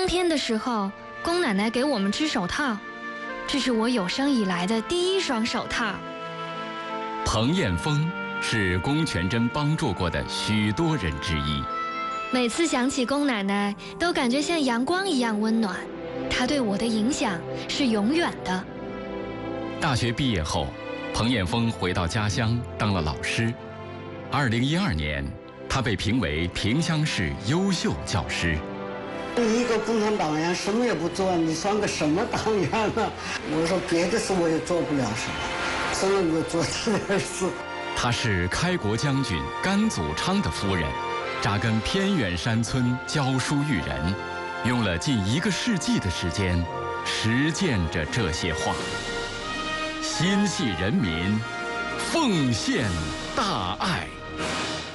天的时候，宫奶奶给我们织手套，这是我有生以来的第一双手套。 彭彦峰是龚全珍帮助过的许多人之一。 每次想起龚奶奶，都感觉像阳光一样温暖。她对我的影响是永远的。 大学毕业后，彭彦峰回到家乡当了老师。2012年，他被评为萍乡市优秀教师。 一个共产党员什么也不做，你算个什么党员呢？我说别的事我也做不了什么，只能够做这点事。 她是开国将军甘祖昌的夫人，扎根偏远山村教书育人，用了近1个世纪的时间，实践着这些话。心系人民，奉献大爱。